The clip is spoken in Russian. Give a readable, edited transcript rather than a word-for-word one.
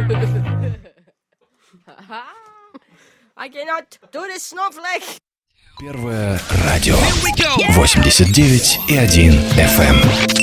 I cannot do this snowflake. Первое радио 89,1 FM.